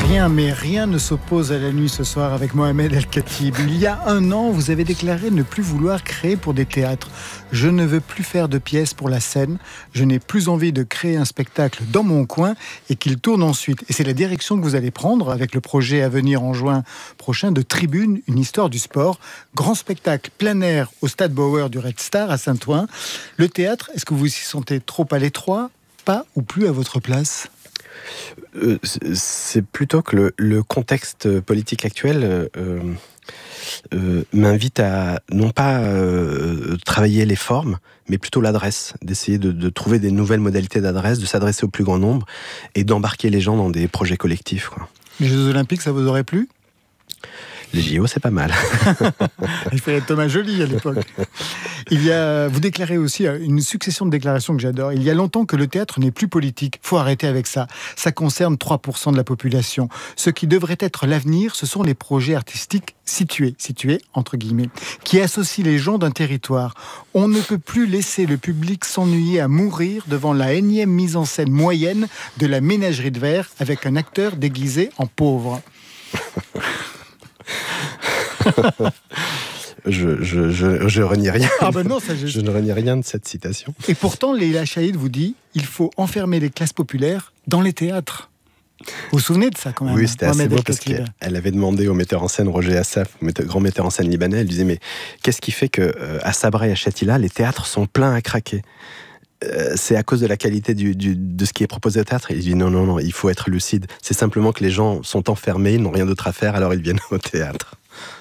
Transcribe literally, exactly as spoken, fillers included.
Rien, mais rien ne s'oppose à la nuit ce soir avec Mohamed El-Khatib. Il y a un an, vous avez déclaré ne plus vouloir créer pour des théâtres. Je ne veux plus faire de pièces pour la scène. Je n'ai plus envie de créer un spectacle dans mon coin et qu'il tourne ensuite. Et c'est la direction que vous allez prendre avec le projet à venir en juin prochain de Tribune, une histoire du sport. Grand spectacle plein air au Stade Bauer du Red Star à Saint-Ouen. Le théâtre, est-ce que vous vous y sentez trop à l'étroit, pas ou plus à votre place ? Euh, c'est plutôt que le, le contexte politique actuel euh, euh, m'invite à non pas euh, travailler les formes, mais plutôt l'adresse, d'essayer de, de trouver des nouvelles modalités d'adresse, de s'adresser au plus grand nombre et d'embarquer les gens dans des projets collectifs, quoi. Les Jeux Olympiques, ça vous aurait plu ? Les J O, c'est pas mal. Il fallait être Thomas Joly à l'époque. Il y a, vous déclarez aussi une succession de déclarations que j'adore. Il y a longtemps que le théâtre n'est plus politique. Faut arrêter avec ça. Ça concerne trois pour cent de la population. Ce qui devrait être l'avenir, ce sont les projets artistiques situés, situés entre guillemets, qui associent les gens d'un territoire. On ne peut plus laisser le public s'ennuyer à mourir devant la énième mise en scène moyenne de la ménagerie de verre avec un acteur déguisé en pauvre. je, je, je, je renie rien. Ah ben non, ça, je... je ne renie rien de cette citation. Et pourtant, Leïla Chaïd vous dit il faut enfermer les classes populaires dans les théâtres. Vous vous souvenez de ça quand même? Oui, c'était Mohamed assez beau parce qu'elle avait demandé au metteur en scène Roger Assaf, grand metteur en scène libanais, elle disait mais qu'est-ce qui fait que euh, à Sabra et à Shatila, les théâtres sont pleins à craquer? Euh, c'est à cause de la qualité du, du, de ce qui est proposé au théâtre. Et il dit non, non, non, il faut être lucide. C'est simplement que les gens sont enfermés, ils n'ont rien d'autre à faire, alors ils viennent au théâtre.